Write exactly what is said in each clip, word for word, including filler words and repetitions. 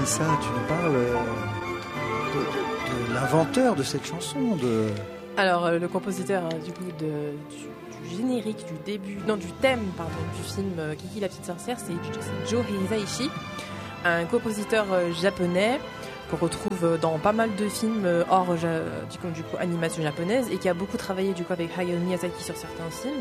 Anissa, tu nous parles euh, de, de, de l'inventeur de cette chanson. De... Alors, euh, le compositeur euh, du coup de, du, du générique, du début, non du thème pardon, du film euh, Kiki la petite sorcière, c'est, c'est Joe Hisaishi, un compositeur euh, japonais qu'on retrouve dans pas mal de films euh, hors ja, du, coup, du coup animation japonaise et qui a beaucoup travaillé du coup avec Hayao Miyazaki sur certains films.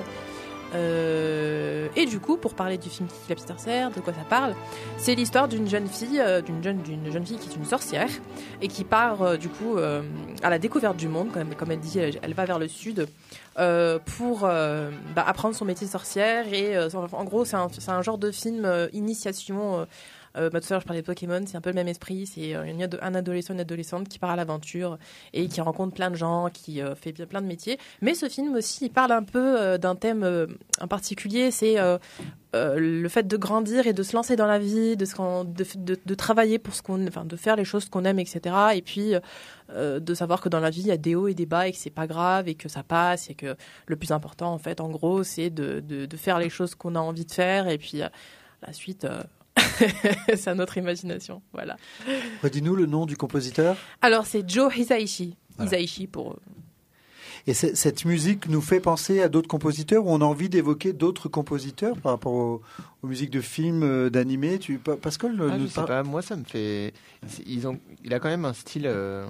Euh, et du coup, pour parler du film Kiki la petite sorcière, de quoi ça parle, c'est l'histoire d'une jeune fille, euh, d'une jeune, d'une jeune fille qui est une sorcière et qui part euh, du coup euh, à la découverte du monde, comme, comme elle dit, elle, elle va vers le sud euh, pour euh, bah, apprendre son métier de sorcière. Et euh, en gros, c'est un, c'est un genre de film euh, initiation. Euh, Euh, bah, tout à l'heure je parlais de Pokémon, c'est un peu le même esprit, c'est euh, une, un adolescent, une adolescente qui part à l'aventure et qui rencontre plein de gens, qui euh, fait bien plein de métiers. Mais ce film aussi, il parle un peu euh, d'un thème euh, en particulier, c'est euh, euh, le fait de grandir et de se lancer dans la vie, de, ce qu'on, de, de, de travailler pour ce qu'on, enfin de faire les choses qu'on aime, et cetera. Et puis euh, de savoir que dans la vie il y a des hauts et des bas et que c'est pas grave et que ça passe et que le plus important en fait, en gros, c'est de, de, de faire les choses qu'on a envie de faire et puis euh, la suite. Euh, c'est à notre imagination, voilà. Redis-nous le nom du compositeur. Alors c'est Joe Hisaishi, voilà. Hisaishi pour. Et cette musique nous fait penser à d'autres compositeurs ou on a envie d'évoquer d'autres compositeurs par rapport aux, aux musiques de films, euh, d'animés. Tu, Pascal, ah, nous je sais par... pas. Moi, ça me fait. Ils ont. Il a quand même un style euh...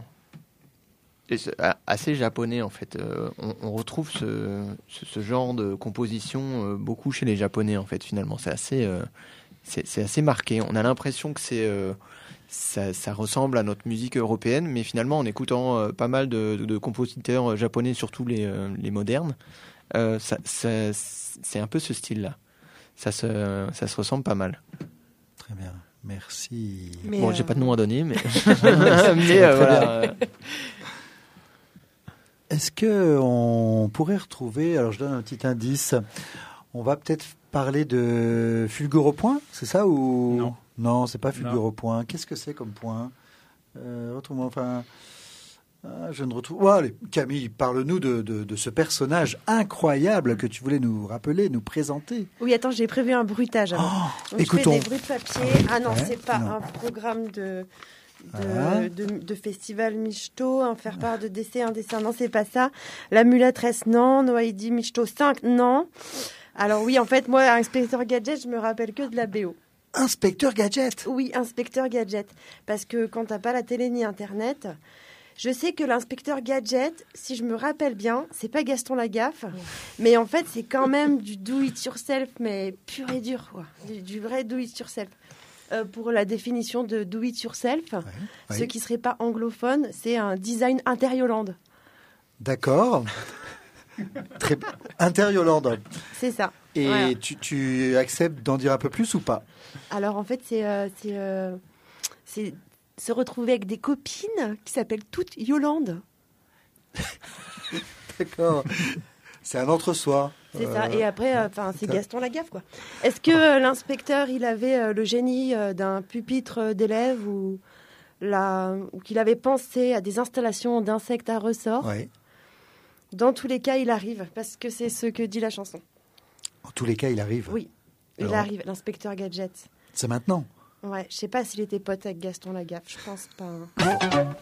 assez japonais en fait. Euh, on, on retrouve ce, ce, ce genre de composition euh, beaucoup chez les Japonais en fait. Finalement, c'est assez. Euh... C'est, c'est assez marqué. On a l'impression que c'est, euh, ça, ça ressemble à notre musique européenne, mais finalement, en écoutant euh, pas mal de, de, de compositeurs japonais, surtout les, euh, les modernes, euh, ça, ça, c'est un peu ce style-là. Ça se, ça se ressemble pas mal. Très bien, merci. Mais bon, euh... j'ai pas de nom à donner, mais, mais euh, voilà. Est-ce que on pourrait retrouver, alors je donne un petit indice, on va peut-être parler de Fulgure au point, c'est ça ou non non, c'est pas Fulgure au point. Qu'est-ce que c'est comme point euh, Retrouve-moi, enfin, ah, je ne retrouve. Oh, allez, Camille, parle-nous de, de, de ce personnage incroyable que tu voulais nous rappeler, nous présenter. Oui, attends, j'ai prévu un bruitage. Alors. Oh, Donc, écoutons. Je fais des bruits de papier. Ah non, ouais, c'est pas non. un programme de. De, ah. de, de festival Michto, un faire part de décès, un dessin, non, c'est pas ça. La mulâtresse, non. Noaidi Michto cinq, non. Alors oui, en fait, moi, Inspecteur Gadget, je me rappelle que de la B O. Inspecteur Gadget ? Oui, Inspecteur Gadget. Parce que quand t'as pas la télé ni Internet, je sais que l'Inspecteur Gadget, si je me rappelle bien, c'est pas Gaston Lagaffe, oui. Mais en fait, c'est quand même du do it yourself, mais pur et dur, quoi. Du, du vrai do it yourself. Euh, pour la définition de do it yourself, ouais, ouais. Ce qui serait pas anglophone, c'est un design inter-Yolande. D'accord. Très Inter-Yolande. C'est ça. Et voilà. tu, tu acceptes d'en dire un peu plus ou pas ? Alors en fait, c'est, euh, c'est, euh, c'est se retrouver avec des copines qui s'appellent toutes Yolande. D'accord. C'est un entre-soi. C'est euh... ça. Et après, enfin, euh, c'est Gaston Lagaffe, quoi. Est-ce que euh, l'inspecteur, il avait euh, le génie euh, d'un pupitre d'élèves ou, la... ou qu'il avait pensé à des installations d'insectes à ressort ? Oui. Dans tous les cas, il arrive, parce que c'est ce que dit la chanson. En tous les cas, il arrive. Oui, il Alors... arrive, l'inspecteur Gadget. C'est maintenant ? Ouais, je sais pas s'il était pote avec Gaston Lagaffe, je pense pas. Hein.